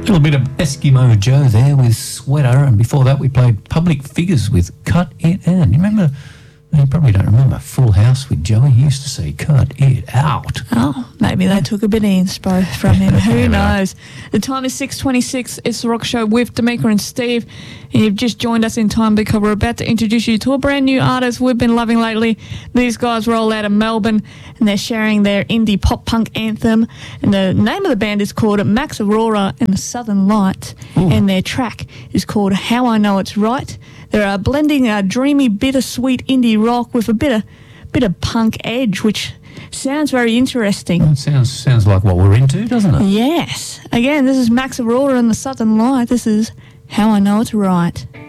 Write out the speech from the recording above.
little bit of Eskimo Joe there with Sweater, and before that we played Public Figures with Cut It Out. You remember? You probably don't remember Full House with Joey. He used to say, "Cut it out." Oh, maybe they took a bit of inspo from him. Who knows? The time is 6:26. It's The Rock Show with D'Amica and Steve. And you've just joined us in time because we're about to introduce you to a brand new artist we've been loving lately. These guys roll out of Melbourne and they're sharing their indie pop punk anthem. And the name of the band is called Max Aurora and the Southern Light. Ooh. And their track is called How I Know It's Right. They're blending a dreamy, bittersweet indie rock with a bit of punk edge, which sounds very interesting. It sounds like what we're into, doesn't it? Yes. Again, this is Max Aurora and the Southern Light. This is How I Know It's Right.